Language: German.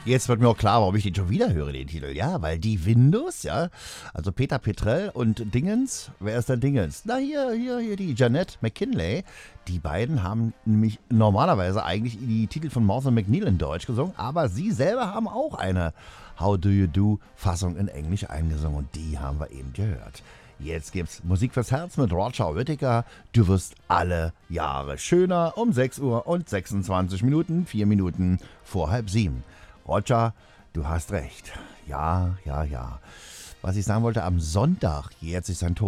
Jetzt wird mir auch klar, warum ich den schon wieder höre, den Titel. Ja, weil die Windows, ja, also Peter Petrell und Dingens, wer ist denn Dingens? Na, hier, die Jeanette McKinley. Die beiden haben nämlich normalerweise eigentlich die Titel von Martha McNeil in Deutsch gesungen, aber sie selber haben auch eine How Do You Do Fassung in Englisch eingesungen und die haben wir eben gehört. Jetzt gibt's Musik fürs Herz mit Roger Whittaker. Du wirst alle Jahre schöner um 6 Uhr und 26 Minuten, 4 Minuten vor 6:30. Roger, du hast recht. Ja. Was ich sagen wollte, am Sonntag jährt sich sein Tod.